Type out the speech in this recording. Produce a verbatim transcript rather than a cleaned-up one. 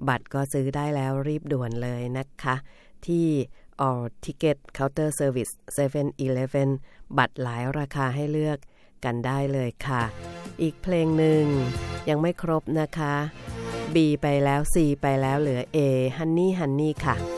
บัตรก็ซื้อได้แล้วรีบด่วนเลยนะคะที่ All Ticket Counter Service เซเว่น อีเลฟเว่น บัตรหลายราคาให้เลือกกันได้เลยค่ะอีกเพลงหนึ่งยังไม่ครบนะคะ B ไปแล้ว C ไปแล้วเหลือ A Honey Honey ค่ะ